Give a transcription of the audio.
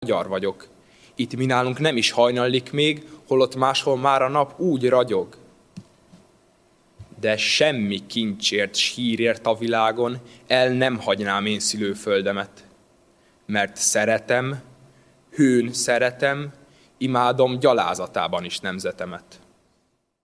magyar vagyok. Itt mi nálunk nem is hajnallik még, holott máshol már a nap úgy ragyog. De semmi kincsért, s hírért a világon el nem hagynám én szülőföldemet. Mert szeretem, hőn szeretem, imádom gyalázatában is nemzetemet.